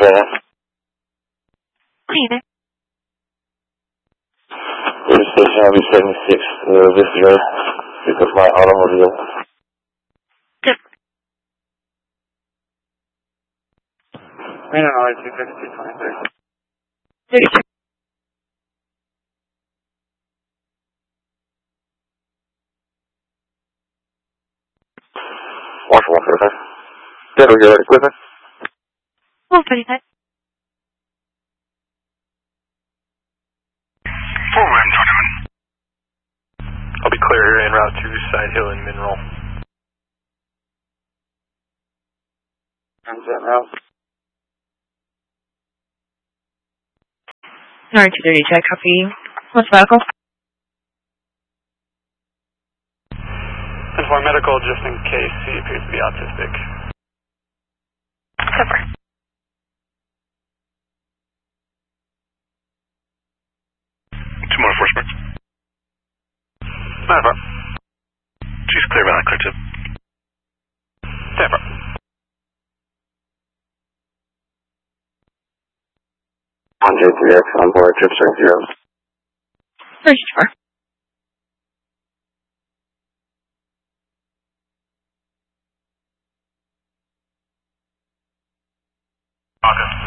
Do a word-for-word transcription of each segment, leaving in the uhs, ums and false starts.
Australia. Hey there. Police station, I'll be seventy-six, uh, this year, because my automobile. Good. I don't know, two fifty-two twenty-three. thirty-two. Marshal one thirty-five. Denver, you're ready, equipment? one thirty-five. four one twenty-one. I'll be clear here en route to Side Hill and Mineral. I'm setting out. nine two thirty, check, copy. What's medical? And for medical, just in case he appears to be autistic. Cover. Two more enforcement. Matter of she's clear by clear tip. Tampa. one J three X on board, trip strength zero. thirty-four. Okay.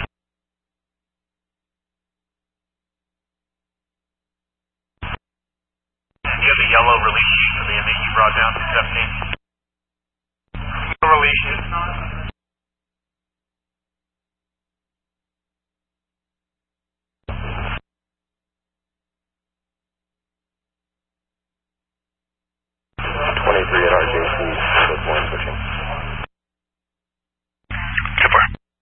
You have the yellow release sheet for the inmate you brought down to seventeen. Release sheet. twenty-three at R J C, with one switching. Cooper.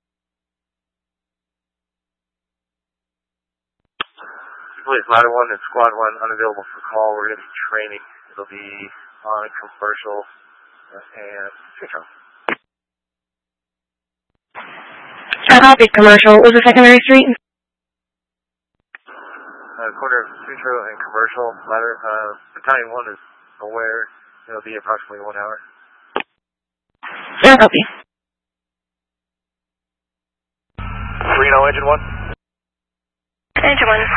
Police, ladder one and squad one unavailable for call. We're going to be training. It'll be on commercial and Central. I copied commercial. What was the secondary street? Uh, corner of Central and commercial. Ladder, uh, battalion one is aware. It'll be approximately one hour. Yeah, copy. Reno engine one. Engine one.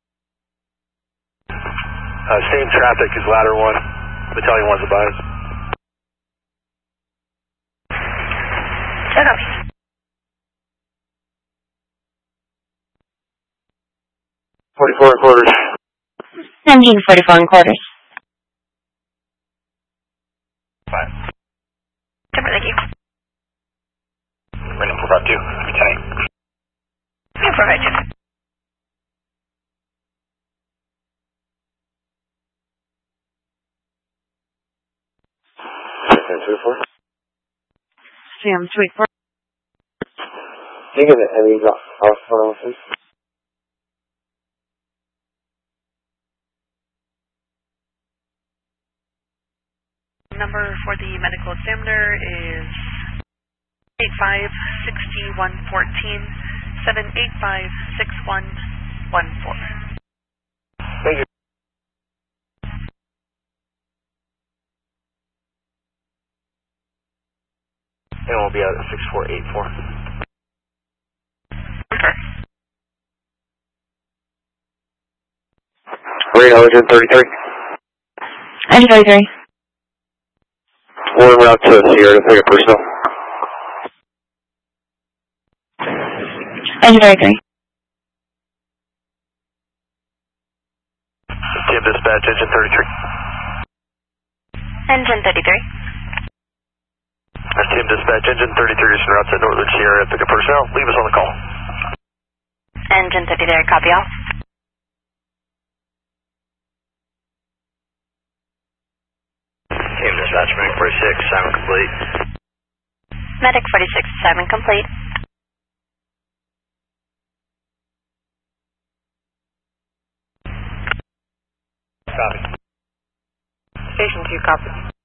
Uh, same traffic as ladder one. Battalion one's advised. Yeah, copy. forty-four and quarters. seventeen forty-four and quarters. Five. Super, thank you. Reno for about two. Lieutenant. Yeah, provide you. Sam two four. Sam, two eight four. Do you get any off phone please? Number for the medical examiner is eight five six one one four seven eight five six one one four. Thank you. And we'll be out at six four eight four. Okay. Reno, engine thirty-three. Engine thirty-three. We're en route to Sierra to pick up personnel. Engine thirty-three. Team dispatch, engine thirty-three. Engine thirty-three. Our team dispatch, engine thirty-three is en route to Northern Sierra to pick up personnel. Leave us on the call. Engine thirty-three, copy all. Team dispatch, Medic forty-six, Simon complete. Medic forty-six, Simon complete. Copy. Station two, copy.